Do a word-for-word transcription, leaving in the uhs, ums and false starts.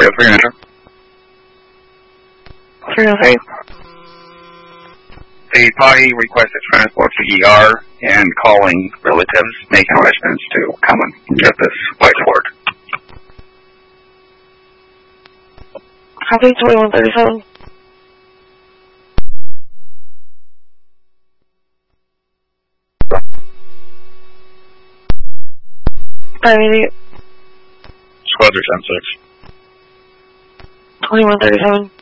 three oh three, enter. three oh three. The party requested transport to E R and calling relatives, making arrangements to come and get this white ward. Copy twenty-one thirty-seven. five eighty-eight. Squadron ten six. twenty-one thirty-seven.